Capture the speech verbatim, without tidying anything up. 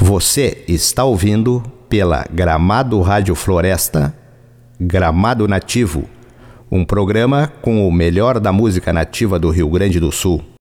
Você está ouvindo pela Gramado Rádio Floresta, Gramado Nativo, um programa com o melhor da música nativa do Rio Grande do Sul.